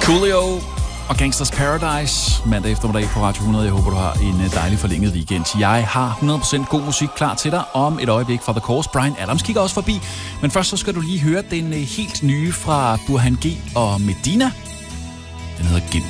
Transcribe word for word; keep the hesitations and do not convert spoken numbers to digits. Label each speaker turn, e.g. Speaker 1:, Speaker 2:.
Speaker 1: Coolio og Gangsters Paradise mandag eftermiddag på Radio hundrede. Jeg håber, du har en dejlig forlænget weekend. Jeg har hundrede procent god musik klar til dig om et øjeblik fra The Course. Bryan Adams kigger også forbi. Men først så skal du lige høre den helt nye fra Burhan G og Medina. Den hedder Gemt.